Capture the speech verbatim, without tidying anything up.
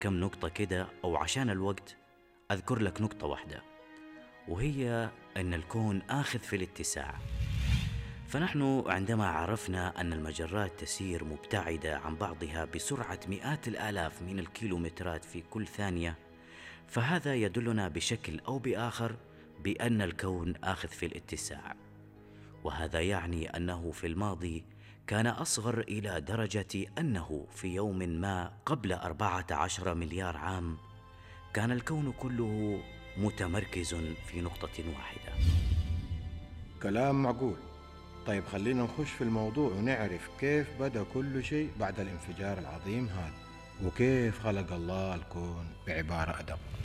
كم نقطة كده، أو عشان الوقت أذكر لك نقطة واحدة، وهي أن الكون آخذ في الاتساع. فنحن عندما عرفنا أن المجرات تسير مبتعدة عن بعضها بسرعة مئات الآلاف من الكيلومترات في كل ثانية، فهذا يدلنا بشكل أو بآخر بأن الكون آخذ في الاتساع. وهذا يعني أنه في الماضي كان أصغر إلى درجة أنه في يوم ما قبل أربعة عشر مليار عام كان الكون كله متمركز في نقطة واحدة. كلام معقول. طيب خلينا نخش في الموضوع ونعرف كيف بدأ كل شيء بعد الانفجار العظيم هذا، وكيف خلق الله الكون بعبارة أدق.